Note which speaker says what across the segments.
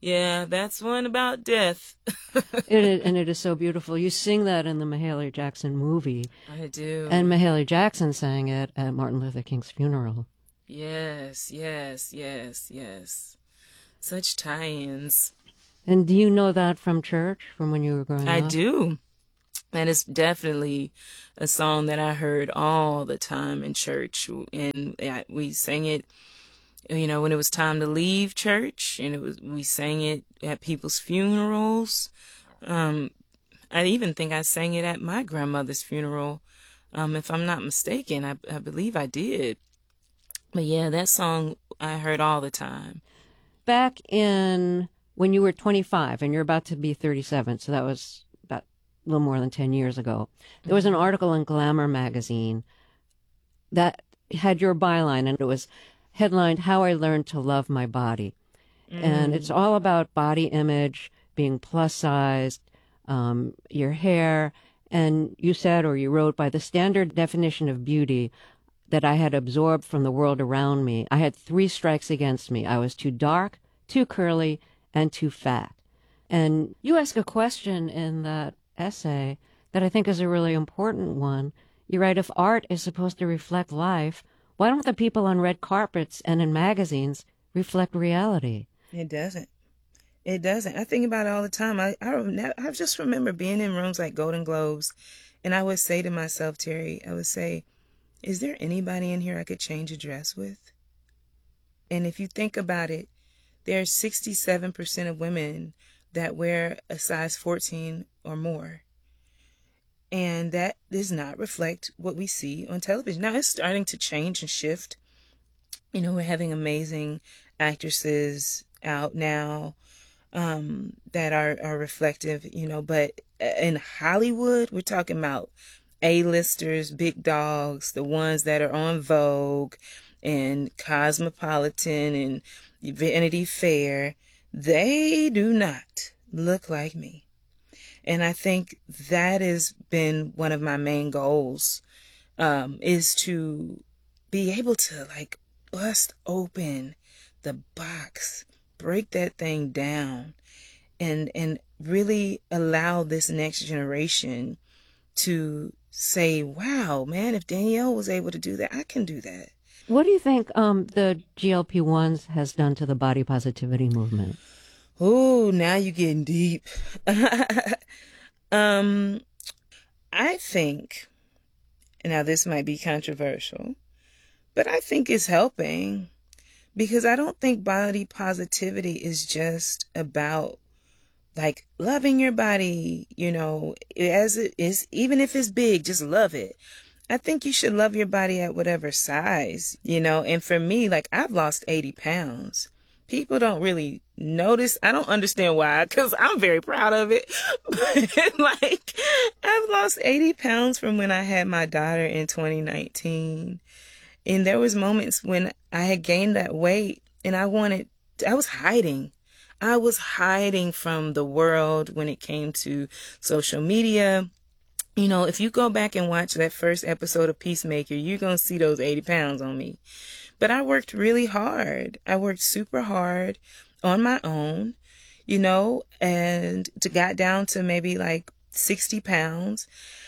Speaker 1: Yeah, that's one about death.
Speaker 2: And it is so beautiful. You sing that in the Mahalia Jackson movie.
Speaker 1: I do.
Speaker 2: And Mahalia Jackson sang it at Martin Luther King's funeral.
Speaker 1: Yes, yes, yes, yes. Such tie-ins.
Speaker 2: And do you know that from church, from when you were growing up?
Speaker 1: I do. And it's definitely a song that I heard all the time in church. And we sang it, when it was time to leave church, and we sang it at people's funerals. I even think I sang it at my grandmother's funeral. If I'm not mistaken, I believe I did. But yeah, that song I heard all the time.
Speaker 2: Back in when you were 25 and you're about to be 37, so that was about a little more than 10 years ago, there was an article in Glamour magazine that had your byline, and it was headlined, How I Learned to Love My Body. And it's all about body image, being plus sized, your hair. And you said, or you wrote, by the standard definition of beauty that I had absorbed from the world around me, I had 3 strikes against me. I was too dark, too curly, and too fat. And you ask a question in that essay that I think is a really important one. You write, if art is supposed to reflect life, why don't the people on red carpets and in magazines reflect reality?
Speaker 1: It doesn't. It doesn't. I think about it all the time. I just remember being in rooms like Golden Globes, and I would say to myself, Terry, I would say, is there anybody in here I could change a dress with? And if you think about it, there's 67% of women that wear a size 14 or more. And that does not reflect what we see on television. Now, it's starting to change and shift. We're having amazing actresses out now that are reflective, but in Hollywood, we're talking about A-listers, big dogs, the ones that are on Vogue and Cosmopolitan and Vanity Fair. They do not look like me. And I think that has been one of my main goals, is to be able to bust open the box, break that thing down, and really allow this next generation to say, wow, man, if Danielle was able to do that, I can do that.
Speaker 2: What do you think the GLP-1s has done to the body positivity movement?
Speaker 1: Oh, now you're getting deep. I think, now this might be controversial, but I think it's helping, because I don't think body positivity is just about loving your body, as it is, even if it's big, just love it. I think you should love your body at whatever size, and for me, I've lost 80 pounds. People don't really notice. I don't understand why, because I'm very proud of it. But I've lost 80 pounds from when I had my daughter in 2019. And there was moments when I had gained that weight and I was hiding. I was hiding from the world when it came to social media. If you go back and watch that first episode of Peacemaker, you're going to see those 80 pounds on me. But I worked really hard. I worked super hard on my own, and got down to maybe 60 pounds,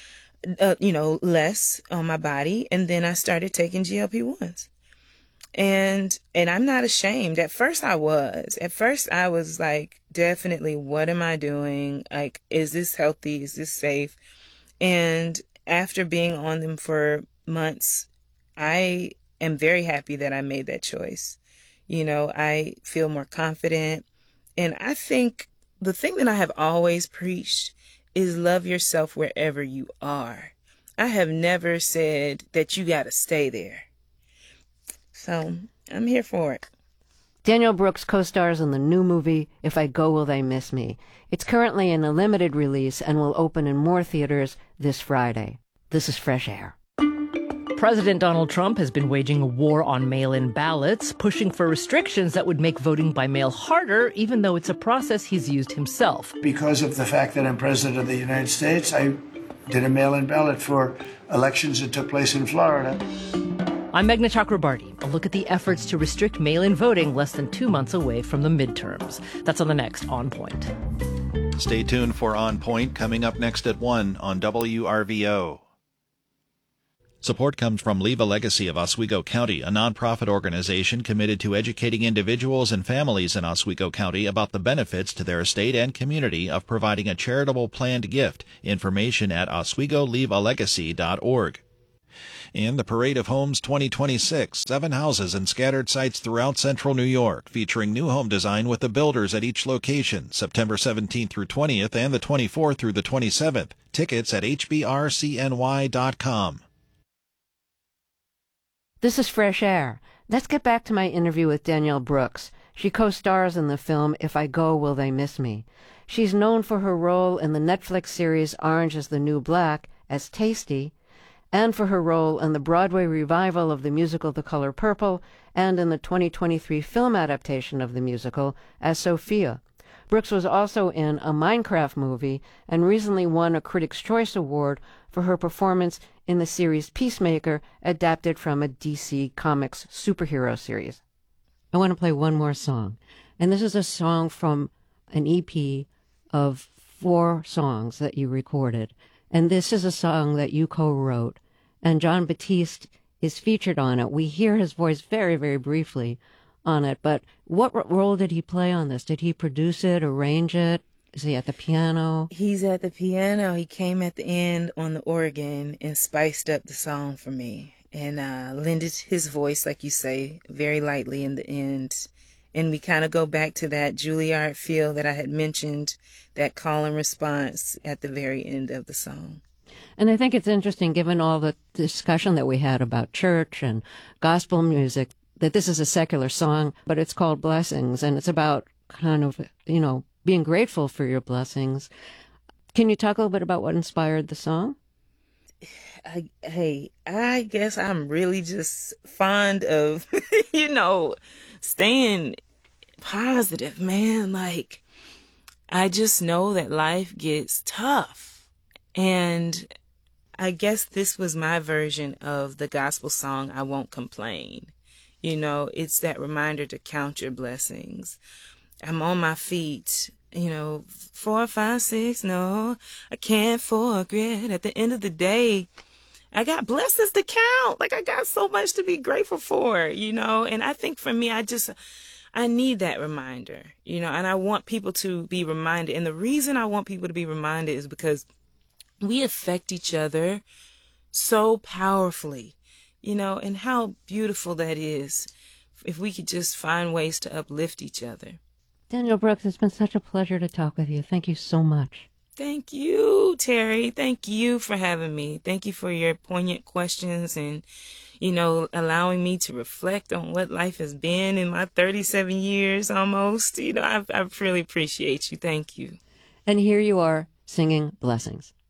Speaker 1: less on my body. And then I started taking GLP-1s. And I'm not ashamed. At first I was definitely, what am I doing? Is this healthy? Is this safe? And after being on them for months, I am very happy that I made that choice. I feel more confident. And I think the thing that I have always preached is love yourself wherever you are. I have never said that you got to stay there. So I'm here for it.
Speaker 2: Danielle Brooks co-stars in the new movie, If I Go, Will They Miss Me? It's currently in a limited release and will open in more theaters this Friday. This is Fresh Air.
Speaker 3: President Donald Trump has been waging a war on mail-in ballots, pushing for restrictions that would make voting by mail harder, even though it's a process he's used himself.
Speaker 4: Because of the fact that I'm president of the United States, I did a mail-in ballot for elections that took place in Florida.
Speaker 3: I'm Meghna Chakrabarty. A look at the efforts to restrict mail-in voting less than 2 months away from the midterms. That's on the next On Point.
Speaker 5: Stay tuned for On Point, coming up next at 1 on WRVO. Support comes from Leave a Legacy of Oswego County, a nonprofit organization committed to educating individuals and families in Oswego County about the benefits to their estate and community of providing a charitable planned gift. Information at OswegoLeaveALegacy.org. And the Parade of Homes 2026, 7 houses and scattered sites throughout central New York, featuring new home design with the builders at each location, September 17th through 20th and the 24th through the 27th. Tickets at hbrcny.com.
Speaker 2: This is Fresh Air. Let's get back to my interview with Danielle Brooks. She co-stars in the film If I Go, Will They Miss Me? She's known for her role in the Netflix series Orange is the New Black as Tasty, and for her role in the Broadway revival of the musical The Color Purple, and in the 2023 film adaptation of the musical as Sophia. Brooks was also in a Minecraft movie and recently won a Critics' Choice Award for her performance in the series Peacemaker, adapted from a DC Comics superhero series. I want to play one more song, and this is a song from an EP of 4 songs that you recorded, and this is a song that you co-wrote, and Jon Batiste is featured on it. We hear his voice very, very briefly on it, but what role did he play on this? Did he produce it, arrange it? Is he at the piano?
Speaker 1: He's at the piano. He came at the end on the organ and spiced up the song for me and lended his voice, like you say, very lightly in the end. And we kind of go back to that Juilliard feel that I had mentioned, that call and response at the very end of the song.
Speaker 2: And I think it's interesting, given all the discussion that we had about church and gospel music, that this is a secular song, but it's called Blessings, and it's about kind of, being grateful for your blessings. Can you talk a little bit about what inspired the song?
Speaker 1: I guess I'm really just fond of, staying positive, man. Like, I just know that life gets tough. And I guess this was my version of the gospel song, I Won't Complain. It's that reminder to count your blessings. I'm on my feet, 4, 5, 6, no, I can't forget. At the end of the day, I got blessings to count. Like, I got so much to be grateful for, and I think for me, I need that reminder, and I want people to be reminded. And the reason I want people to be reminded is because we affect each other so powerfully, and how beautiful that is if we could just find ways to uplift each other.
Speaker 2: Danielle Brooks, it's been such a pleasure to talk with you. Thank you so much.
Speaker 1: Thank you, Terry. Thank you for having me. Thank you for your poignant questions and, allowing me to reflect on what life has been in my 37 years almost. I really appreciate you. Thank you.
Speaker 2: And here you are singing Blessings.